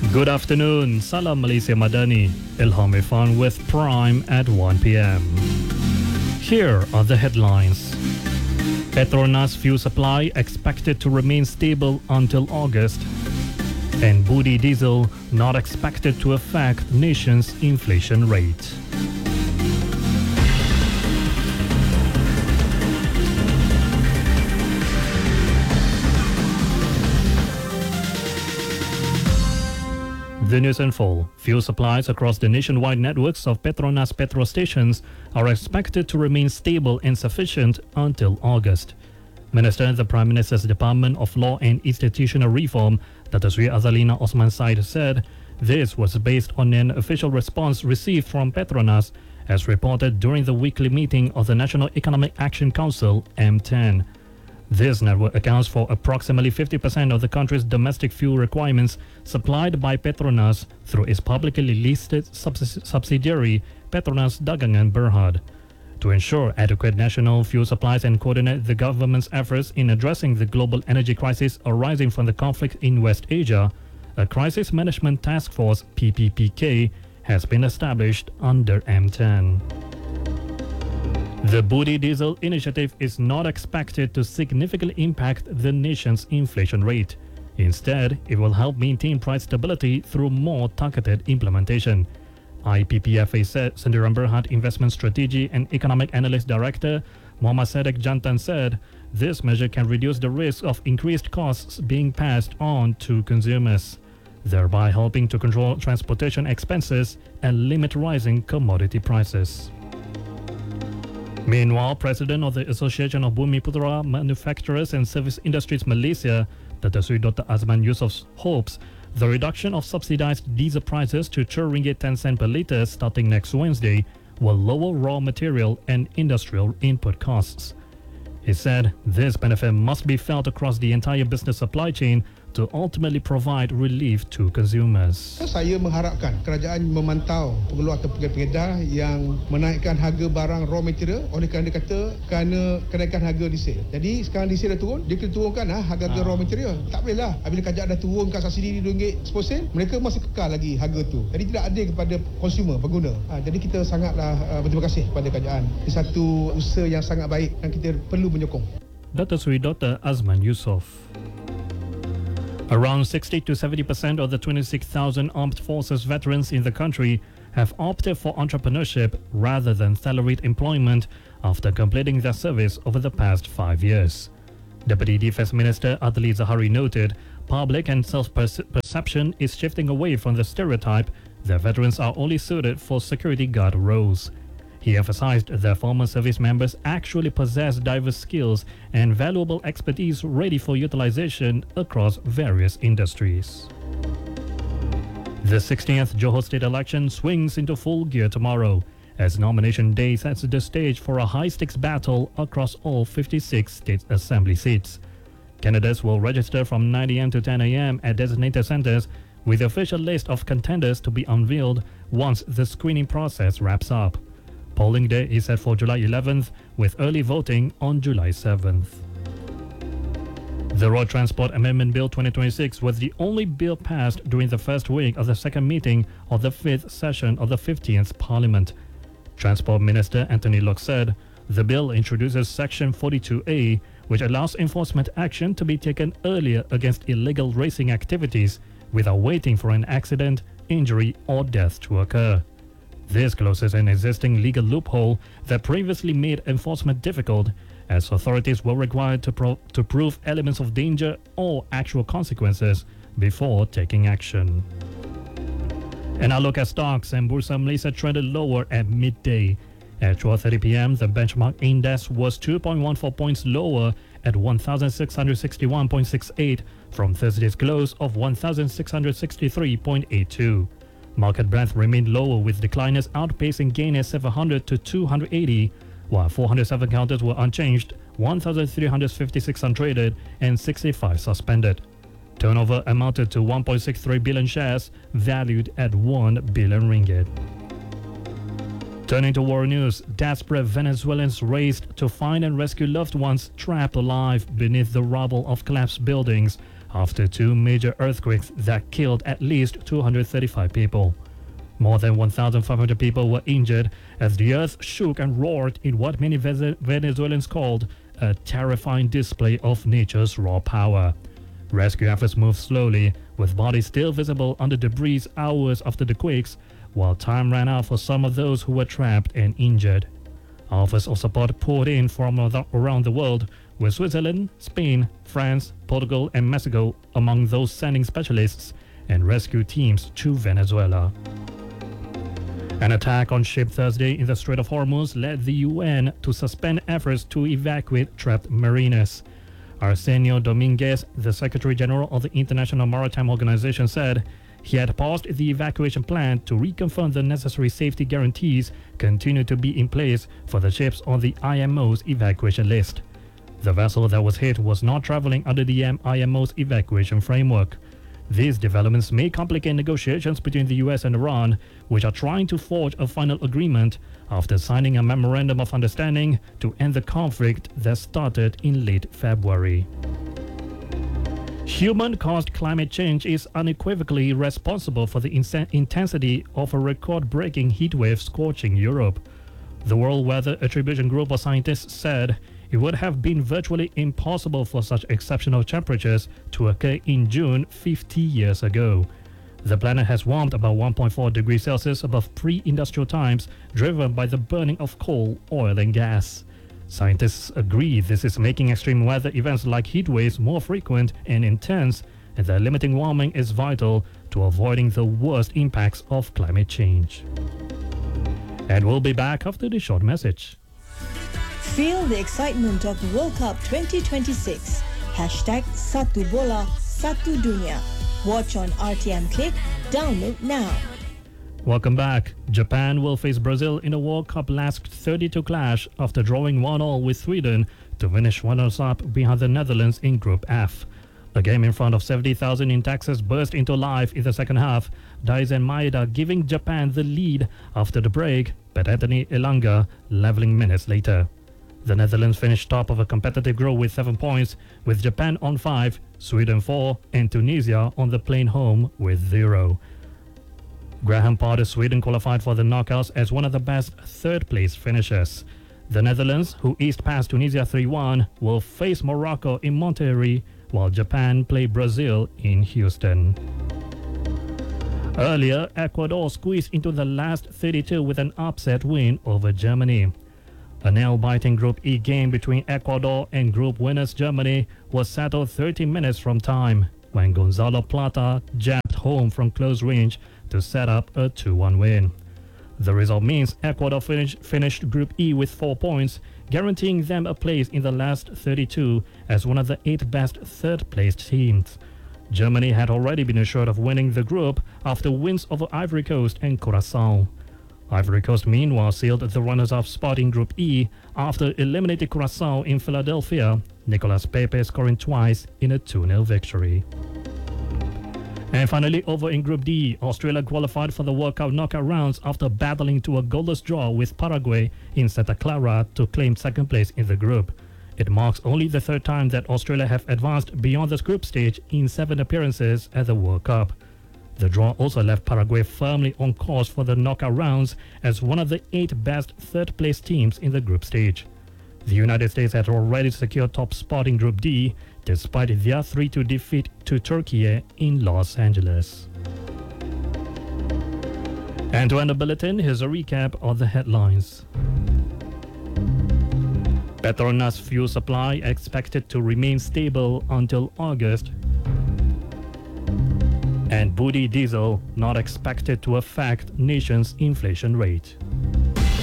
Good afternoon, Salam Malaysia Madani, Ilham Irfan with Prime at 1 p.m. Here are the headlines. Petronas fuel supply expected to remain stable until August. And Budi diesel not expected to affect nation's inflation rate. The news in full. Fuel supplies across the nationwide networks of Petronas petrol stations are expected to remain stable and sufficient until August. Minister in the Prime Minister's Department of Law and Institutional Reform, Dato' Sri Azalina Osman Said, said this was based on an official response received from Petronas as reported during the weekly meeting of the National Economic Action Council, M10. This network accounts for approximately 50% of the country's domestic fuel requirements supplied by Petronas through its publicly listed subsidiary, Petronas Dagangan Berhad. To ensure adequate national fuel supplies and coordinate the government's efforts in addressing the global energy crisis arising from the conflict in West Asia, a Crisis Management Task Force, PPPK, has been established under M10. The Budi Diesel initiative is not expected to significantly impact the nation's inflation rate. Instead, it will help maintain price stability through more targeted implementation. IPPFA said Sendirian Berhad Investment Strategy and Economic Analyst Director Muhammad Sadek Jantan said this measure can reduce the risk of increased costs being passed on to consumers, thereby helping to control transportation expenses and limit rising commodity prices. Meanwhile, President of the Association of Bumiputera Manufacturers and Service Industries Malaysia, Dato' Sri Dr. Azman Yusof, hopes the reduction of subsidized diesel prices to RM2.10 per litre starting next Wednesday will lower raw material and industrial input costs. He said this benefit must be felt across the entire business supply chain to ultimately provide relief to consumers. Saya mengharapkan kerajaan memantau pengeluar atau pengedar yang menaikkan harga barang raw material oleh kerana dia kata kerana kenaikan harga diesel. Jadi sekarang diesel dah turun, dia kena turunkan harga raw material. Tak boleh lah. Apabila kerajaan dah turunkan subsidi RM2.10, mereka masih kekal lagi harga tu. Jadi tidak adil kepada konsumer, pengguna. Jadi kita sangatlah berterima kasih kepada kerajaan. Ini satu usaha yang sangat baik dan kita perlu menyokong. Dato' Sri Dr. Azman Yusof. Around 60 to 70% of the 26,000 armed forces veterans in the country have opted for entrepreneurship rather than salaried employment after completing their service over the past 5 years. Deputy Defence Minister Adli Zahari noted public and self-perception is shifting away from the stereotype that veterans are only suited for security guard roles. He emphasized that former service members actually possess diverse skills and valuable expertise ready for utilization across various industries. The 16th Johor State election swings into full gear tomorrow as nomination day sets the stage for a high-stakes battle across all 56 state assembly seats. Candidates will register from 9 a.m. to 10 a.m. at designated centers, with the official list of contenders to be unveiled once the screening process wraps up. Polling day is set for July 11th, with early voting on July 7th. The Road Transport Amendment Bill 2026 was the only bill passed during the first week of the second meeting of the 5th session of the 15th Parliament. Transport Minister Anthony Locke said the bill introduces Section 42A, which allows enforcement action to be taken earlier against illegal racing activities without waiting for an accident, injury, or death to occur. This closes an existing legal loophole that previously made enforcement difficult, as authorities were required to prove elements of danger or actual consequences before taking action. And our look at stocks, and Bursa Malaysia trended lower at midday. At 12:30 p.m., the benchmark index was 2.14 points lower at 1,661.68 from Thursday's close of 1,663.82. Market breadth remained lower, with decliners outpacing gainers 700 to 280, while 407 counters were unchanged, 1,356 untraded, and 65 suspended. Turnover amounted to 1.63 billion shares, valued at 1 billion ringgit. Turning to war news, desperate Venezuelans raced to find and rescue loved ones trapped alive beneath the rubble of collapsed buildings after two major earthquakes that killed at least 235 people. More than 1,500 people were injured as the earth shook and roared in what many Venezuelans called a terrifying display of nature's raw power. Rescue efforts moved slowly, with bodies still visible under debris hours after the quakes, while time ran out for some of those who were trapped and injured. Offers of support poured in from around the world, with Switzerland, Spain, France, Portugal, and Mexico among those sending specialists and rescue teams to Venezuela. An attack on ship Thursday in the Strait of Hormuz led the UN to suspend efforts to evacuate trapped mariners. Arsenio Dominguez, the Secretary General of the International Maritime Organization, said he had paused the evacuation plan to reconfirm the necessary safety guarantees continue to be in place for the ships on the IMO's evacuation list. The vessel that was hit was not traveling under the IMO's evacuation framework. These developments may complicate negotiations between the US and Iran, which are trying to forge a final agreement after signing a memorandum of understanding to end the conflict that started in late February. Human-caused climate change is unequivocally responsible for the intensity of a record-breaking heatwave scorching Europe. The World Weather Attribution Group of scientists said it would have been virtually impossible for such exceptional temperatures to occur in June 50 years ago. The planet has warmed about 1.4 degrees Celsius above pre-industrial times, driven by the burning of coal, oil, and gas. Scientists agree this is making extreme weather events like heat waves more frequent and intense, and that limiting warming is vital to avoiding the worst impacts of climate change. And we'll be back after this short message. Feel the excitement of the World Cup 2026. #Satu Bola, Satu Dunia. Watch on RTM Click. Download now. Welcome back. Japan will face Brazil in a World Cup last 32 clash after drawing 1-1 with Sweden to finish runners-up behind the Netherlands in Group F. A game in front of 70,000 in Texas burst into life in the second half, Daizen Maeda giving Japan the lead after the break, but Anthony Elanga leveling minutes later. The Netherlands finished top of a competitive group with 7 points, with Japan on 5, Sweden 4, and Tunisia on the plane home with 0. Graham Potter's Sweden qualified for the knockouts as one of the best third-place finishers. The Netherlands, who eased past Tunisia 3-1, will face Morocco in Monterrey, while Japan play Brazil in Houston. Earlier, Ecuador squeezed into the last 32 with an upset win over Germany. A nail-biting Group E game between Ecuador and group winners Germany was settled 30 minutes from time when Gonzalo Plata jabbed home from close range to set up a 2-1 win. The result means Ecuador finished Group E with 4 points, guaranteeing them a place in the last 32 as one of the 8 best third-placed teams. Germany had already been assured of winning the group after wins over Ivory Coast and Curaçao. Ivory Coast, meanwhile, sealed the runners-up spot in Group E after eliminating Curaçao in Philadelphia, Nicolas Pepe scoring twice in a 2-0 victory. And finally, over in Group D, Australia qualified for the World Cup knockout rounds after battling to a goalless draw with Paraguay in Santa Clara to claim second place in the group. It marks only the third time that Australia have advanced beyond the group stage in 7 appearances at the World Cup. The draw also left Paraguay firmly on course for the knockout rounds as one of the 8 best third-place teams in the group stage. The United States had already secured top spot in Group D, despite their 3-2 defeat to Turkey in Los Angeles. And to end the bulletin, here's a recap of the headlines. Petronas fuel supply expected to remain stable until August. And Budi diesel not expected to affect nation's inflation rate.